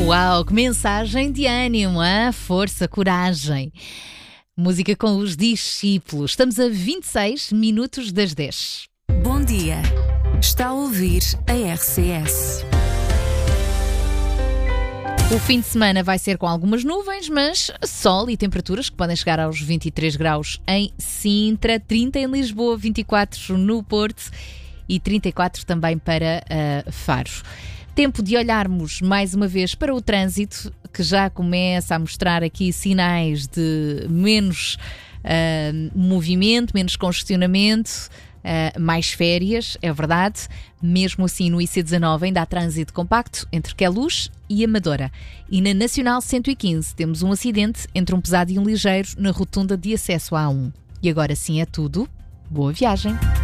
Uau, que mensagem de ânimo, hein? Força, coragem. Música com os discípulos. Estamos a 26 minutos das 10. Bom dia. Está a ouvir a RCS. O fim de semana vai ser com algumas nuvens, mas sol e temperaturas que podem chegar aos 23 graus em Sintra, 30 em Lisboa, 24 no Porto e 34 também para Faro. Tempo de olharmos mais uma vez para o trânsito, que já começa a mostrar aqui sinais de menos movimento, menos congestionamento, mais férias, é verdade. Mesmo assim, no IC19 ainda há trânsito compacto entre Queluz e Amadora. E na Nacional 115 temos um acidente entre um pesado e um ligeiro na rotunda de acesso à A1. E agora sim é tudo. Boa viagem!